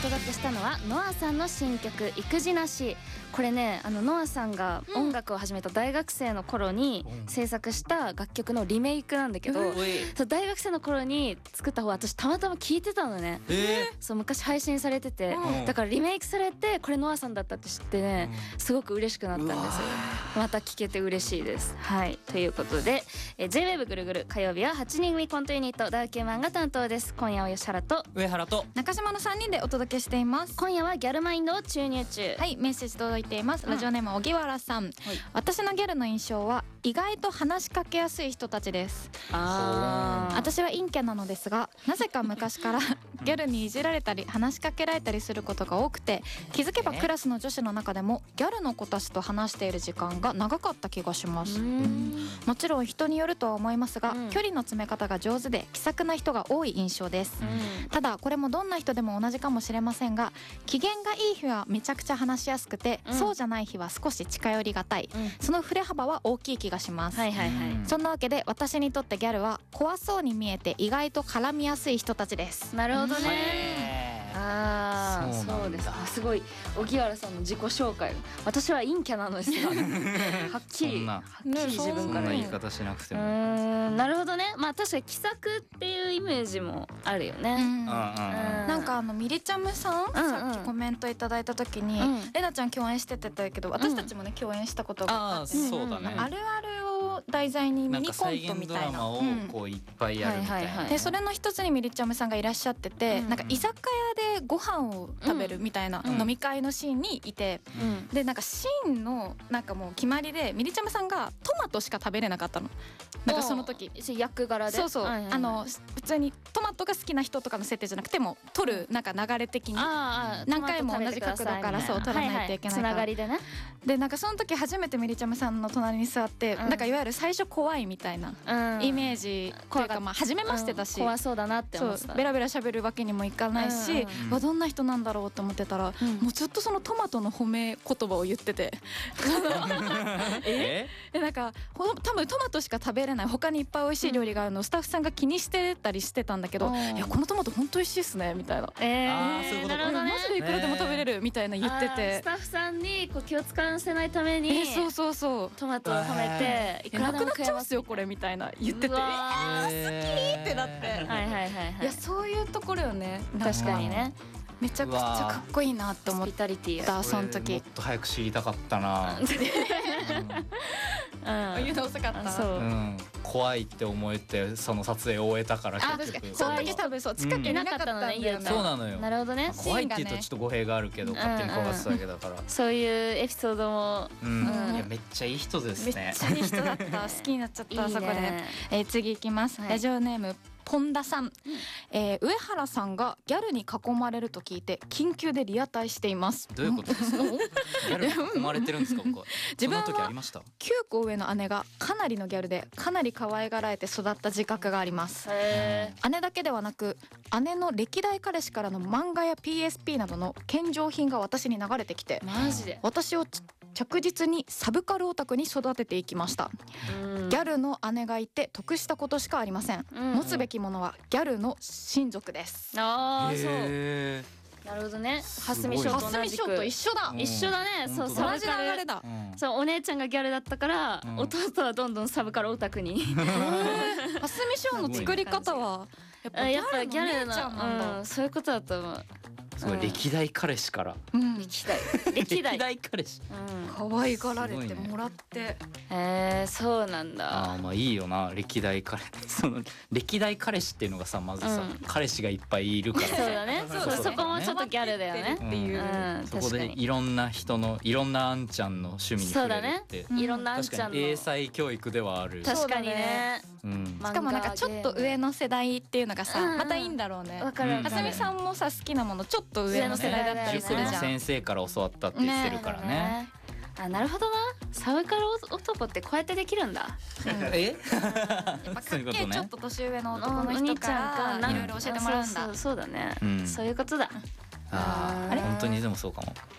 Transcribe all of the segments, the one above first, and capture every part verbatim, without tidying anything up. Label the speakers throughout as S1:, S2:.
S1: 届けしたのはノアさんの新曲育児なし。これね、あのノアさんが音楽を始めた大学生の頃に制作した楽曲のリメイクなんだけど、そう大学生の頃に作った方は私たまたま聴いてたのね、えー、そう昔配信されてて、うん、だからリメイクされてこれノアさんだったって知ってね、すごく嬉しくなったんですよ。また聴けて嬉しいです。はい、ということで、え ジェイウェーブ ぐるぐる火曜日ははちにん組コントユニットダーキューマンが担当です。今夜は吉原と
S2: 上原と
S3: 中島のさんにんでお届けしています。
S1: 今夜はギャルマインドを注入中。
S3: はい、メッセージ届いています。ラジオネーム荻原さん、はい、私のギャルの印象は意外と話しかけやすい人たちです。あ私は陰キャなのですが、なぜか昔からギャルにいじられたり話しかけられたりすることが多くて、気づけばクラスの女子の中でもギャルの子たちと話している時間が長かった気がします。もちろん人によるとは思いますが、うん、距離の詰め方が上手で気さくな人が多い印象です、うん、ただこれもどんな人でも同じかもしれませんが、機嫌がいい日はめちゃくちゃ話しやすくて、うん、そうじゃない日は少し近寄りがたい、うん、その振れ幅は大きい気がします、はいはいはい、そんなわけで私にとってギャルは怖そうに見えて意外と絡みやすい人たちです。
S1: なるほどね。ああ、そうですね。すごい荻原さんの自己紹介。私は陰キャなのですがはっきりはっきり自分から
S2: 言い方しなくても。
S1: うーん、なるほどね。まあ確かに気さくっていうイメージもあるよね。うんうん、
S3: なんかあのミリチャムさん、うんうん、さっきコメントいただいた時に、うん、レナちゃん共演しててたけど、私たちもね共演したことがあって、ね、
S2: あ, そうだね、
S3: あるあるを題材にミニコントみたいな、
S2: なんか再現ドラマをこういっぱいやるみたいな。
S3: でそれの一つにミリチャムさんがいらっしゃってて、うん、なんか居酒屋でご飯を食べるみたいな飲み会のシーンにいて、うん、でなんかシーンのなんかもう決まりでミリチャムさんがトマトしか食べれなかったの。なんかその時
S1: 役柄で
S3: そうそう、はいはいはい、あの普通にトマトが好きな人とかの設定じゃなくても取るなんか流れ的に何回も同じ角度からそう取らないといけないから、はいはい、つながりでね。でなんかその時初めてミリチャムさんの隣に座って、うん、なんかいわゆる最初怖いみたいなイメージというか、まあ初めましてだし、
S1: うん、怖そうだなって思ってた。
S3: そうベラベラ喋るわけにもいかないし、うんうん、どんな人なんだろうと思ってたら、うん、もうずっとそのトマトの褒め言葉を言っててええなんか多分トマトしか食べれない他にいっぱい美味しい料理があるのをスタッフさんが気にしてたりしてたんだけど、うん、いやこのトマト本当美味しいっすねみたいな、えー、あそういうことか、マジでいくらでも食べれるみたいな言ってて、
S1: スタッフさんにこう気を使わせないために、
S3: えー、そうそうそう
S1: トマトを褒めていくらでも
S3: なくなっちゃうんすよこれみたいな言ってて、えー、好きってなって、はいはいはいはい、いやそういうところよね。
S1: 確かにね、
S3: めちゃくちゃかっこいいなって思った。その時
S2: もっと早く知りたかったな、うん
S3: うん、言うの遅かった。そう、
S2: うん、怖いって思えてその撮影を終えたから。
S3: あ、確かにその時多分そう近くになかったのね、うん、
S2: そうなのよ。
S1: なるほどね。
S2: 怖いって言うとちょっと語弊があるけど、勝手に怖がってただけだから、うんうん、
S1: そういうエピソードも、
S2: うんうん、いやめっちゃいい人ですね。
S3: めっちゃいい人だった好きになっちゃった。いいね、そこで、えー、次いきます、はい、ラジオネームポンダさん、うん、えー、上原さんがギャルに囲まれると聞いて緊急でリアタイしています。
S2: どういうことですか？ギャルに囲まれてるんですか？自分は
S3: きゅうこ上の姉がかなりのギャルでかなり可愛がられて育った自覚があります。へー。姉だけではなく姉の歴代彼氏からの漫画や ピーエスピー などの献上品が私に流れてきて、
S1: マジで
S3: 私を着実にサブカルオタクに育てていきました。うん、ギャルの姉がいて得したことしかありません。うん、持つべきものはギャルの親族です。
S1: あー、そう。なるほどね。蓮見翔と同じく。
S3: と一緒だ。
S1: 一緒だね。そう、サブカル。
S3: 流れだ。
S1: そう、お姉ちゃんがギャルだったから、うん、弟はどんどんサブカルオタクに。
S3: 蓮見翔の作り方はやっぱギャルの姉ちゃんなんだ。
S1: うん、そういうことだと思う。
S2: すごい、歴代彼氏から、
S1: うん、歴代歴代
S2: 歴代彼氏、
S3: うん、可愛がられてもらって、ね、
S1: えー、そうなんだ。
S2: あ、まあいいよな、歴代彼その歴代彼氏っていうのがさ、まずさ、うん、彼氏がいっぱいいるから
S1: そうだね、そうそう、そこもちょっとギャルだよねっていう、
S2: うんうん、そこでいろんな人のいろんなあんちゃんの趣味に触れるって、
S1: そうだね、いろんなあんちゃんの
S2: 英才教育ではある。
S1: 確かにね、
S3: うん、しかもなんかちょっと上の世代っていうのがさ、うん、またいいんだろうね。わかる。蓮見さんもさ好きなものちょっと上の世代だったりするじゃん。
S2: 塾の先生から教わったって言ってるからね。ね、
S1: あ、なるほどな。サブカル男ってこうやってできるんだ。
S3: うん、え？やっぱかっけえちょっと年上の男の人からいろいろ教えてもらうんだ。
S1: そう、そうだね、うん。そういうことだ。
S2: ああ、本当にでもそうかも。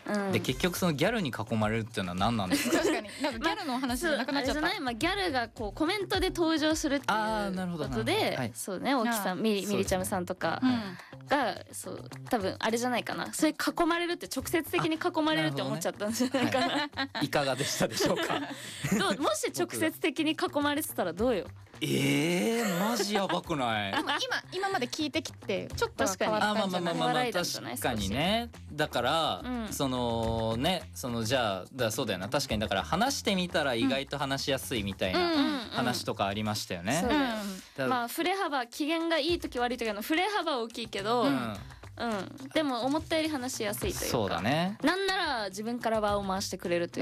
S1: うん、
S2: で結局そのギャルに囲まれるっていうのは何なんですか？
S3: 確かになんかギャルの話じゃなくなっちゃった、
S1: まあ、まあ、ギャルがこうコメントで登場するっていうことで、はい、そうね、大木さん、ミリミリちゃむさんとかが、うん、そう多分あれじゃないかな、それ囲まれるって直接的に囲まれるって思っちゃったんじゃないかな、ね、
S2: はい、いかがでしたでしょうか？
S1: どうもし直接的に囲まれてたらどうよ？
S2: えー、マジやばくない？
S3: でも今今まで聞いてきてちょっと変わったんじゃない？
S2: あ、まあまあまあまあ確かにね。だから、うん、そのねそのじゃあだそうだよな、確かにだから話してみたら意外と話しやすいみたいな話とかありましたよね。
S1: まあ振れ幅、機嫌がいい時悪い時の振れ幅大きいけど、うん、うん、でも思ったより話しやすいというか、
S2: そうだね。
S1: なんなら自分から場を回してくれるという